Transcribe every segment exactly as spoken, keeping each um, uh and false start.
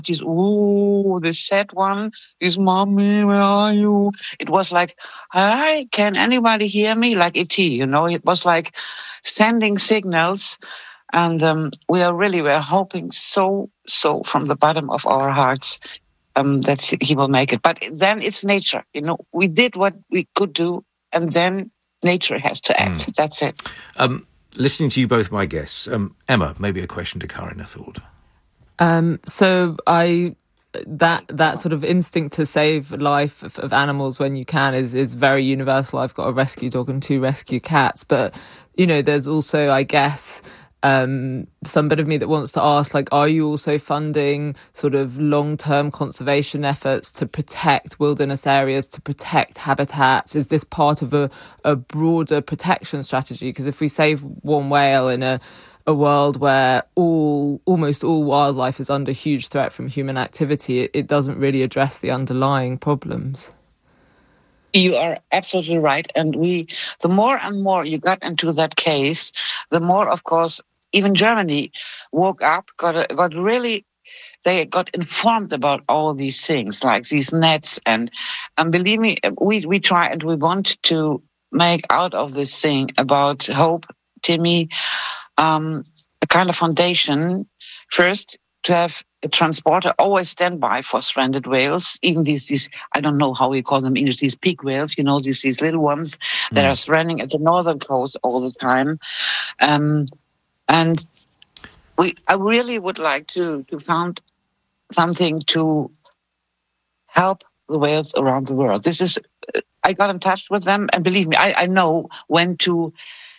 this, ooh, this sad one, this mommy, where are you? It was like, hi, can anybody hear me? Like E T, you know, it was like sending signals. And um, we are really, we're hoping so, so from the bottom of our hearts um, that he will make it. But then it's nature, you know, we did what we could do, and then nature has to act. Mm. That's it. Um, listening to you both, my guests, um, Emma, maybe a question to Karin, I thought. Um, so I, that that sort of instinct to save life of, of animals when you can is, is very universal. I've got a rescue dog and two rescue cats, but, you know, there's also, I guess, um, some bit of me that wants to ask, like, are you also funding sort of long-term conservation efforts to protect wilderness areas, to protect habitats? Is this part of a, a broader protection strategy? Because if we save one whale in a a world where all almost all wildlife is under huge threat from human activity, it, it doesn't really address the underlying problems. You are absolutely right. And we, the more and more you got into that case, the more, of course, even Germany woke up, got got really, they got informed about all these things, like these nets. And, and believe me, we, we try and we want to make out of this thing about hope, Timmy, Um, a kind of foundation, first, to have a transporter always stand by for stranded whales, even these, these I don't know how we call them in English, these pig whales, you know, these, these little ones mm. that are stranding at the northern coast all the time. Um, and we, I really would like to, to found something to help the whales around the world. This is, I got in touch with them, and believe me, I, I know when to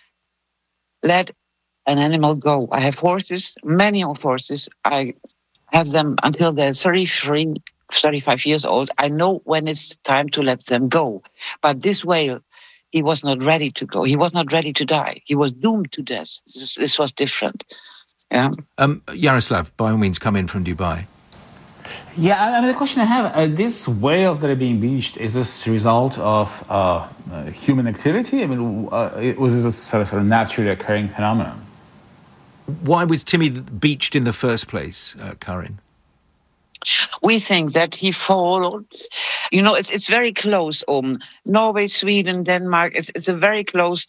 let an animal go. I have horses, many of horses. I have them until they're thirty-three, thirty-five years old. I know when it's time to let them go. But this whale, he was not ready to go. He was not ready to die. He was doomed to death. This, this was different. Yeah. Um, Yaroslav, by all means, come in from Dubai. Yeah, I mean, the question I have, uh, these whales that are being beached, is this a result of uh, uh, human activity? I mean, uh, was this a sort of, sort of naturally occurring phenomenon? Why was Timmy beached in the first place, uh, Karin? We think that he followed, you know, it's it's very close. Um, Norway, Sweden, Denmark, it's, it's a very close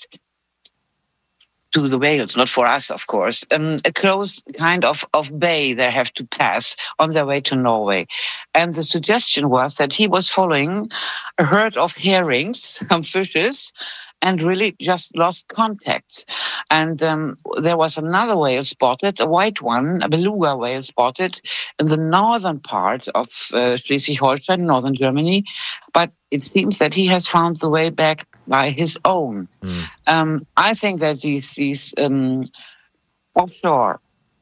to the whales, not for us, of course, um, a close kind of, of bay they have to pass on their way to Norway. And the suggestion was that he was following a herd of herrings, some fishes, and really just lost contact. And um, there was another whale spotted, a white one, a beluga whale spotted in the northern part of uh, Schleswig-Holstein, northern Germany. But it seems that he has found the way back by his own. Mm. Um, I think that these, these um, offshore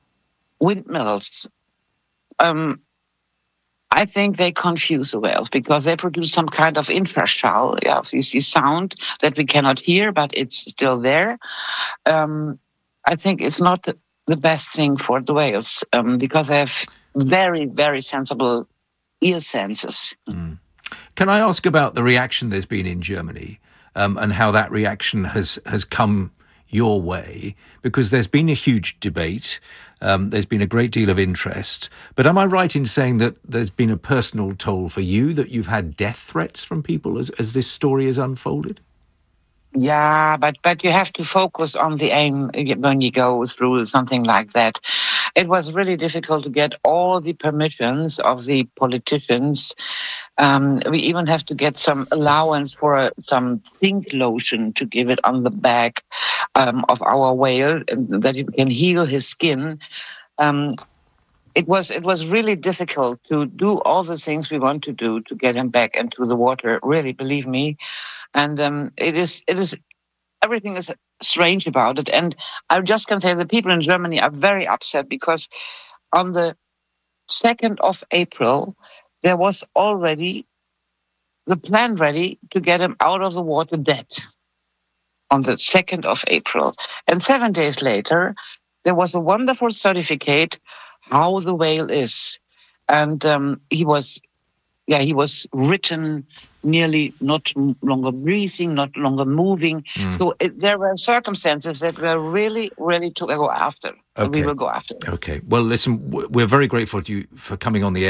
windmills, um, I think they confuse the whales because they produce some kind of infrasound, yeah, this, this sound that we cannot hear, but it's still there. Um, I think it's not the, the best thing for the whales um, because they have very, very sensible ear senses. Mm. Can I ask about the reaction there's been in Germany um, and how that reaction has, has come your way? Because there's been a huge debate. Um, there's been a great deal of interest. But am I right in saying that there's been a personal toll for you, that you've had death threats from people as, as this story has unfolded? Yeah, but, but you have to focus on the aim when you go through something like that. It was really difficult to get all the permissions of the politicians. Um, we even have to get some allowance for uh, some zinc lotion to give it on the back um, of our whale, that it can heal his skin. Um, it was it was really difficult to do all the things we want to do to get him back into the water. Really, believe me. And um, it is it is everything is strange about it. And I just can say the people in Germany are very upset because on the second of April, there was already the plan ready to get him out of the water dead on the second of April. And seven days later, there was a wonderful certificate how the whale is. And um, he was, yeah, he was written nearly not m- longer breathing, not longer moving. Mm. So it, there were circumstances that were really, really to go after. Okay. We will go after. Okay. Well, listen, w- we're very grateful to you for coming on the air.